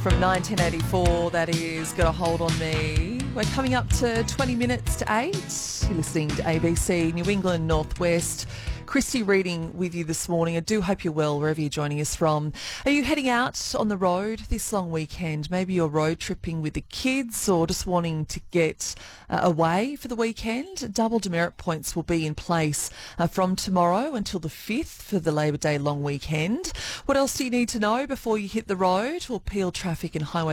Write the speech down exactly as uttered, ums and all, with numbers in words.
From nineteen eighty-four, that is Got a Hold on Me. We're coming up to twenty minutes to eight. You're listening to A B C New England Northwest. Christy reading with you this morning. I do hope you're well wherever you're joining us from. Are you heading out on the road this long weekend? Maybe you're road tripping with the kids or just wanting to get uh, away for the weekend. Double demerit points will be in place uh, from tomorrow until the fifth for the Labor Day long weekend. What else do you need to know before you hit the road? Well, Peel Traffic and Highway